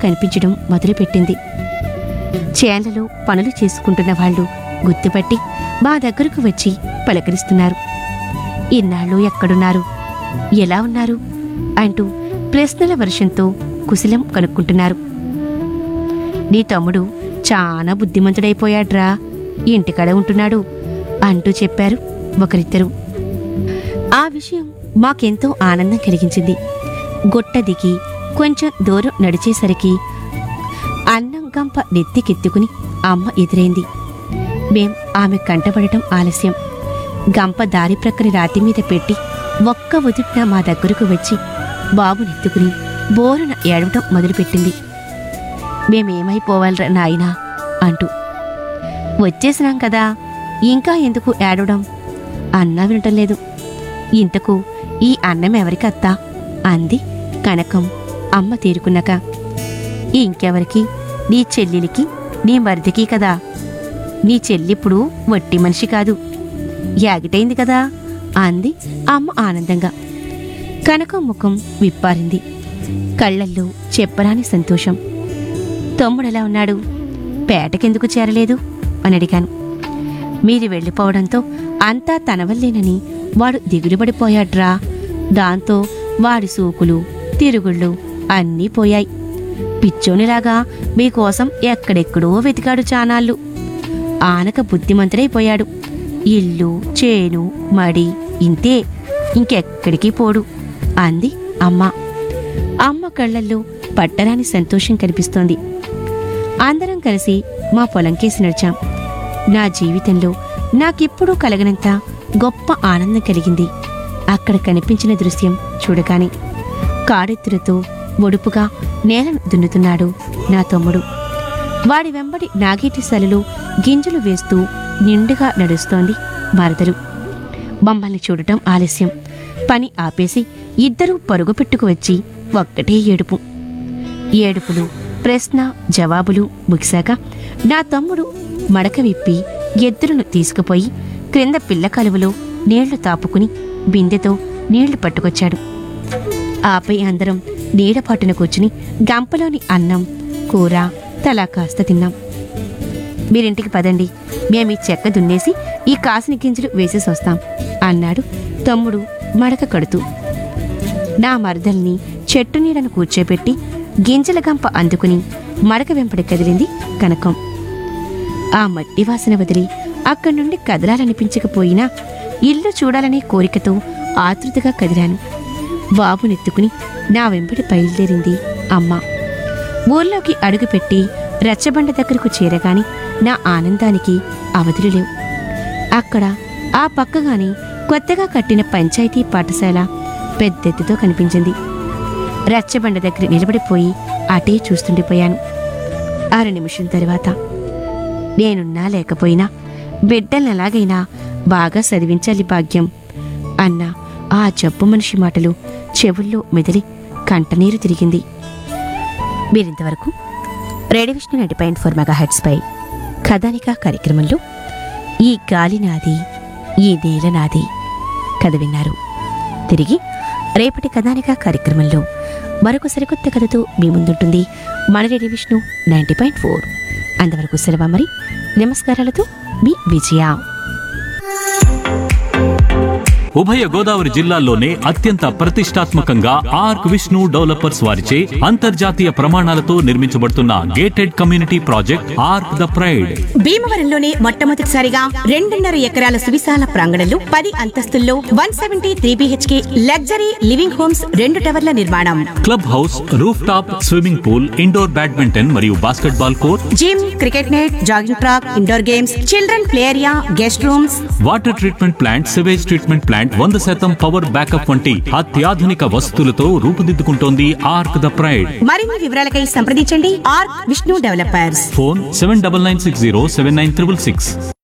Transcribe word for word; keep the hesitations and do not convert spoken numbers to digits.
కనిపించడం మొదలుపెట్టింది. చేన్లలో పనులు చేసుకుంటున్న వాళ్ళు గుర్తుపట్టి మా దగ్గరకు వచ్చి పలకరిస్తున్నారు. ఇన్నాళ్ళు ఎక్కడున్నారు, ఎలా ఉన్నారు అంటూ ప్రశ్నల వర్షంతో కుశలం కనుక్కుంటున్నారు. నీ తమ్ముడు చాలా బుద్ధిమంతుడైపోయాడ్రా, ఇంటికాడ ఉంటున్నాడు అంటూ చెప్పారు ఒకరిద్దరు. ఆ విషయం మాకెంతో ఆనందం కలిగించింది. గొట్ట దిగి కొంచెం దూరం నడిచేసరికి అన్నం గంప నెత్తికెత్తుకుని అమ్మ ఎదురైంది. మేం ఆమె కంటపడటం ఆలస్యం. గంప దారి ప్రక్కని రాతి మీద పెట్టి ఒక్క ఉదుట్న మా దగ్గరకు వచ్చి బాబునెత్తుకుని బోరున ఏడవటం మొదలుపెట్టింది. మేమేమైపోవాలరా నాయనా అంటూ. వచ్చేసినాం కదా, ఇంకా ఎందుకు ఏడవడం అన్నా వినటం లేదు. ఇంతకు ఈ అన్నం ఎవరికత్తా అంది కనకం అమ్మ తేరుకున్నాక. ఇంకెవరికి, నీ చెల్లెలికి, నీ మరిదికి కదా. నీ చెల్లిప్పుడు వట్టి మనిషి కాదు, యాగిటైంది కదా అంది అమ్మ ఆనందంగా. కనకం ముఖం విప్పారింది, కళ్ళల్లో చెప్పరాని సంతోషం. తమ్ముడెలా ఉన్నాడు, పేటకెందుకు చేరలేదు అని అడిగాను. మీరు వెళ్ళిపోవడంతో అంతా తనవల్లేనని వాడు దిగులుపడిపోయాడ్రా. దాంతో వాడి సూకులు తిరుగుళ్ళు అన్నీ పోయాయి. పిచ్చోనిలాగా మీకోసం ఎక్కడెక్కడో వెతికాడు చానాళ్ళు. ఆనక బుద్ధిమంతుడైపోయాడు. ఇల్లు చేను మడి ఇంతే, ఇంకెక్కడికి పోడు అంది అమ్మ. అమ్మ కళ్ళల్లో పట్టరాని సంతోషం కనిపిస్తోంది. అందరం కలిసి మా పొలంకేసి నడిచాం. నా జీవితంలో నాకిప్పుడూ కలగనంత గొప్ప ఆనందం కలిగింది అక్కడ కనిపించిన దృశ్యం చూడగానే. కాడెత్తులతో ఒడుపుగా నేలను దున్నుతున్నాడు నా తమ్ముడు. వాడి వెంబడి నాగేటి సలలో గింజలు వేస్తూ నిండుగా నడుస్తోంది మరదలు. మమ్మల్ని చూడటం ఆలస్యం. పని ఆపేసి ఇద్దరూ పరుగు పెట్టుకు వచ్చి ఒక్కటే ఏడుపు. ఏడుపులు, ప్రశ్న జవాబులు ముగిశాక నా తమ్ముడు మడక విప్పి ఎద్దులను తీసుకుపోయి క్రింద పిల్ల కలువలో నీళ్లు తాపుకుని బిందెతో నీళ్లు పట్టుకొచ్చాడు. ఆపై అందరం నీడపాటున కూర్చుని గంపలోని అన్నం కూర తలా కాస్త తిన్నాం. మీరింటికి పదండి, మేమీ చెక్క దున్నేసి ఈ కాసిన గింజలు వేసేసి వస్తాం అన్నాడు తమ్ముడు మడక కడుతూ. నా మరదల్ని చెట్టు నీడను కూర్చోబెట్టి గింజల గంప అందుకుని మడక వెంపడి కదిలింది కనకం. ఆ మట్టి వాసన వదిలి అక్కడి నుండి కదలాలనిపించకపోయినా ఇల్లు చూడాలనే కోరికతో ఆతృతగా కదిలాను. బాబునెత్తుకుని నా వెంబడి బయలుదేరింది అమ్మ. ఊర్లోకి అడుగుపెట్టి రచ్చబండ దగ్గరకు చేరగాని నా ఆనందానికి అవధులు లేవు. అక్కడ ఆ పక్కగాని కొత్తగా కట్టిన పంచాయతీ పాఠశాల పెద్దెత్తుతో కనిపించింది. రచ్చబండ దగ్గర నిలబడిపోయి అటే చూస్తుండిపోయాను. ఆరు నిమిషం తరువాత నేనున్నా లేకపోయినా బిడ్డల్ని ఎలాగైనా బాగా చదివించాలి భాగ్యం అన్న ఆ జబ్బు మనిషి మాటలు చెవుల్లో మెదిలి కంటనీరు తిరిగింది. మీరింతవరకు radio Vishnu ninety point four mega heads పై కథానిక కార్యక్రమంలో ఈ గాలి నాది ఈ నేల నాది కథ విన్నారు. తిరిగి రేపటి కథానిక కార్యక్రమంలో మరొక సరికొత్త కథతో మీ ముందుంటుంది మన radio Vishnu ninety point four. అంతవరకు సెలవు మరి. నమస్కారాలతో మీ విజయ. ఉభయ గోదావరి జిల్లాల్లోనే అత్యంత ప్రతిష్టాత్మకంగా ఆర్క్ విష్ణు డెవలపర్స్ వారిచే అంతర్జాతీయ ప్రమాణాలతో నిర్మించబడుతున్న gated community project arc the pride. భీమవరంలోనే మొట్టమొదటిసారిగా రెండున్నర ఎకరాల సువిశాల ప్రాంగణంలో పది అంతస్తుల్లో one seventy three BHK luxury living homes రెండు టవర్ల నిర్మాణం. Club house, roof top swimming pool, indoor badminton మరియు basket ball court, gym, cricket net, jogging track, indoor games, children play area, guest rooms, water treatment plant, sewage treatment plant, వంద శాతం power backup వంటి అత్యాధునిక వసతులతో రూపుదిద్దుకుంటోంది arc the pride. మరిన్ని వివరాలకై సంప్రదించండి arc Vishnu developers. Phone seven double nine six zero seven nine triple six.